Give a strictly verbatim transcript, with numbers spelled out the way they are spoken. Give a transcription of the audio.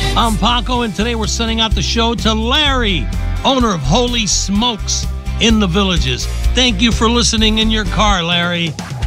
I'm Paco, and today we're sending out the show to Larry, owner of Holy Smokes in the Villages. Thank you for listening in your car, Larry.